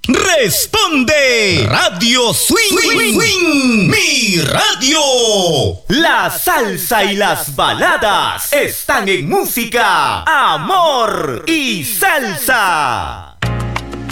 Responde Radio Swing, mi radio. La salsa y las baladas están en música, amor y salsa.